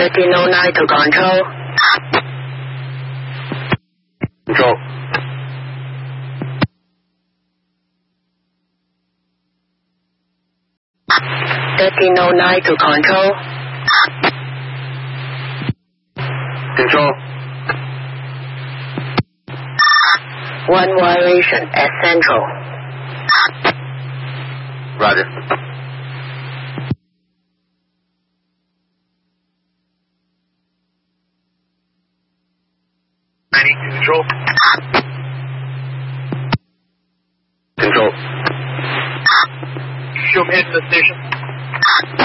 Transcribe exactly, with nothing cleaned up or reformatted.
thirteen oh nine to control. Control. thirteen oh nine to control. Control. One violation at Central. Roger. ninety-two control. Control. Show me head to the station.